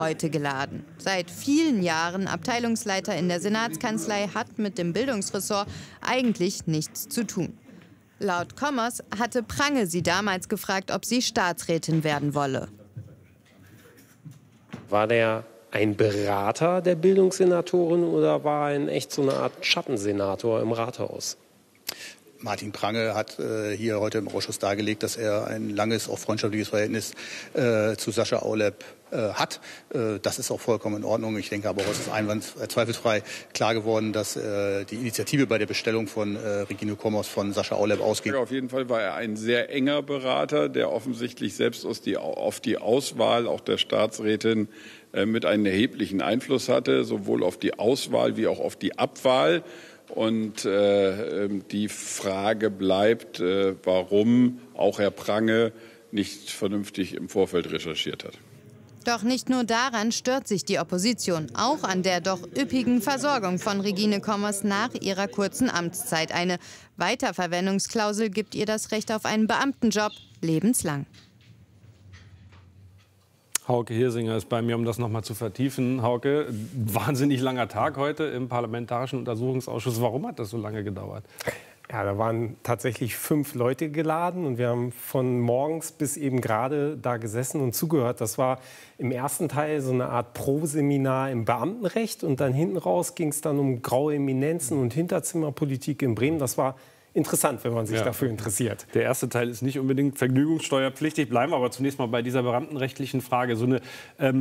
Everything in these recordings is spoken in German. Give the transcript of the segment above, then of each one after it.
heute geladen. Seit vielen Jahren Abteilungsleiter in der Senatskanzlei, hat mit dem Bildungsressort eigentlich nichts zu tun. Laut Kommers hatte Prange sie damals gefragt, ob sie Staatsrätin werden wolle. War der ein Berater der Bildungssenatorin oder war er in echt so eine Art Schattensenator im Rathaus? Martin Prange hat hier heute im Ausschuss dargelegt, dass er ein langes, auch freundschaftliches Verhältnis zu Sascha Aulep hat. Das ist auch vollkommen in Ordnung. Ich denke aber auch, es ist zweifelsfrei klar geworden, dass die Initiative bei der Bestellung von Regine Kommers von Sascha Aulep ausging. Auf jeden Fall war er ein sehr enger Berater, der offensichtlich selbst auf die Auswahl auch der Staatsrätin mit einem erheblichen Einfluss hatte, sowohl auf die Auswahl wie auch auf die Abwahl. Und die Frage bleibt, warum auch Herr Prange nicht vernünftig im Vorfeld recherchiert hat. Doch nicht nur daran stört sich die Opposition, auch an der doch üppigen Versorgung von Regine Kommers nach ihrer kurzen Amtszeit. Eine Weiterverwendungsklausel gibt ihr das Recht auf einen Beamtenjob lebenslang. Hauke Hirsinger ist bei mir, um das noch mal zu vertiefen. Hauke, wahnsinnig langer Tag heute im Parlamentarischen Untersuchungsausschuss. Warum hat das so lange gedauert? Ja, da waren tatsächlich 5 Leute geladen und wir haben von morgens bis eben gerade da gesessen und zugehört. Das war im ersten Teil so eine Art Pro-Seminar im Beamtenrecht und dann hinten raus ging es dann um graue Eminenzen und Hinterzimmerpolitik in Bremen. Das war interessant, wenn man sich dafür interessiert. Der erste Teil ist nicht unbedingt vergnügungssteuerpflichtig. Bleiben wir aber zunächst mal bei dieser beamtenrechtlichen Frage. So eine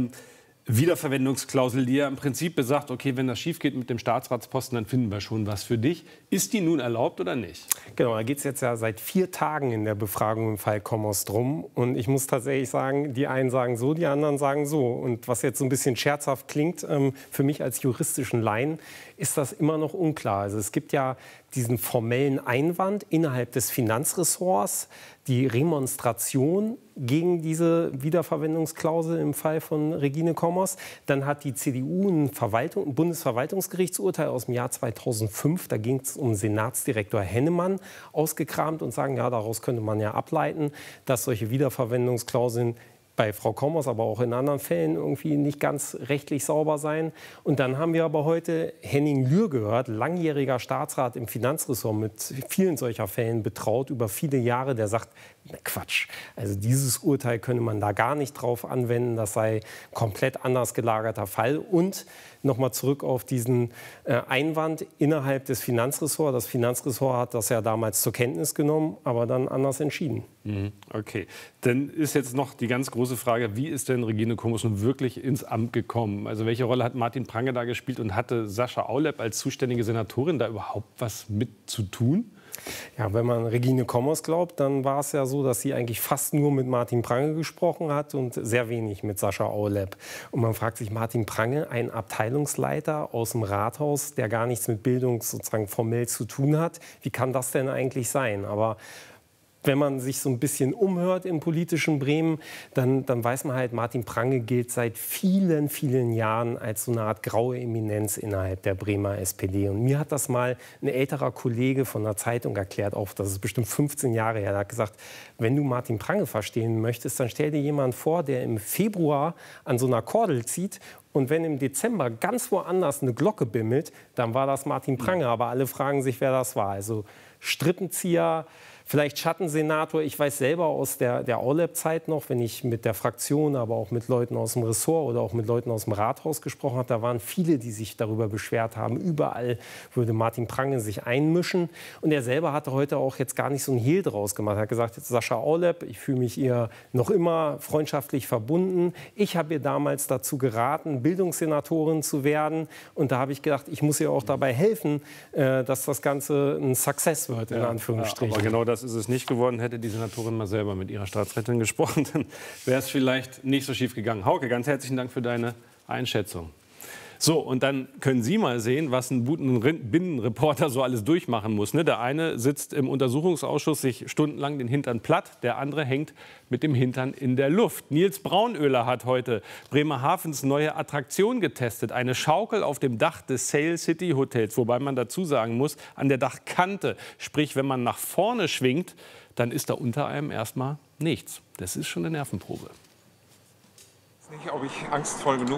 Wiederverwendungsklausel, die ja im Prinzip besagt, okay, wenn das schief geht mit dem Staatsratsposten, dann finden wir schon was für dich. Ist die nun erlaubt oder nicht? Genau, da geht es jetzt ja seit 4 Tagen in der Befragung im Fall Kommers drum. Und ich muss tatsächlich sagen, die einen sagen so, die anderen sagen so. Und was jetzt so ein bisschen scherzhaft klingt, für mich als juristischen Laien, ist das immer noch unklar. Also es gibt ja diesen formellen Einwand innerhalb des Finanzressorts, die Remonstration gegen diese Wiederverwendungsklausel im Fall von Regine Kommers. Dann hat die CDU ein Bundesverwaltungsgerichtsurteil aus dem Jahr 2005, da ging es um Senatsdirektor Hennemann, ausgekramt und sagen, ja, daraus könnte man ja ableiten, dass solche Wiederverwendungsklauseln bei Frau Kommers, aber auch in anderen Fällen irgendwie nicht ganz rechtlich sauber sein. Und dann haben wir aber heute Henning Lühr gehört, langjähriger Staatsrat im Finanzressort, mit vielen solcher Fällen betraut über viele Jahre, der sagt, na Quatsch, also dieses Urteil könne man da gar nicht drauf anwenden, das sei komplett anders gelagerter Fall. Und nochmal zurück auf diesen Einwand innerhalb des Finanzressorts. Das Finanzressort hat das ja damals zur Kenntnis genommen, aber dann anders entschieden. Okay, dann ist jetzt noch die ganz große Frage, wie ist denn Regine Kommers nun wirklich ins Amt gekommen? Also welche Rolle hat Martin Prange da gespielt und hatte Sascha Aulep als zuständige Senatorin da überhaupt was mit zu tun? Ja, wenn man Regine Kommers glaubt, dann war es ja so, dass sie eigentlich fast nur mit Martin Prange gesprochen hat und sehr wenig mit Sascha Aulep. Und man fragt sich, Martin Prange, ein Abteilungsleiter aus dem Rathaus, der gar nichts mit Bildung sozusagen formell zu tun hat, wie kann das denn eigentlich sein? Aber wenn man sich so ein bisschen umhört im politischen Bremen, dann weiß man halt, Martin Prange gilt seit vielen, vielen Jahren als so eine Art graue Eminenz innerhalb der Bremer SPD. Und mir hat das mal ein älterer Kollege von der Zeitung erklärt, auch das ist bestimmt 15 Jahre her, der hat gesagt, wenn du Martin Prange verstehen möchtest, dann stell dir jemanden vor, der im Februar an so einer Kordel zieht. Und wenn im Dezember ganz woanders eine Glocke bimmelt, dann war das Martin Prange. Aber alle fragen sich, wer das war. Also Strippenzieher, vielleicht Schattensenator. Ich weiß selber aus der Aulep-Zeit noch, wenn ich mit der Fraktion, aber auch mit Leuten aus dem Ressort oder auch mit Leuten aus dem Rathaus gesprochen habe, da waren viele, die sich darüber beschwert haben. Überall würde Martin Prange sich einmischen. Und er selber hatte heute auch jetzt gar nicht so ein Hehl draus gemacht. Er hat gesagt, Sascha Aulep, ich fühle mich ihr noch immer freundschaftlich verbunden. Ich habe ihr damals dazu geraten, Bildungssenatorin zu werden. Und da habe ich gedacht, ich muss ihr auch dabei helfen, dass das Ganze ein Success wird, in Anführungsstrichen. Aber genau das ist es nicht geworden. Hätte die Senatorin mal selber mit ihrer Staatsrätin gesprochen, dann wäre es vielleicht nicht so schief gegangen. Hauke, ganz herzlichen Dank für deine Einschätzung. So, und dann können Sie mal sehen, was ein Binnenreporter so alles durchmachen muss. Ne? Der eine sitzt im Untersuchungsausschuss sich stundenlang den Hintern platt, der andere hängt mit dem Hintern in der Luft. Nils Braunöhler hat heute Bremerhavens neue Attraktion getestet. Eine Schaukel auf dem Dach des Sail City Hotels, wobei man dazu sagen muss, an der Dachkante. Sprich, wenn man nach vorne schwingt, dann ist da unter einem erstmal nichts. Das ist schon eine Nervenprobe. Ich weiß nicht, ob ich angstvoll genug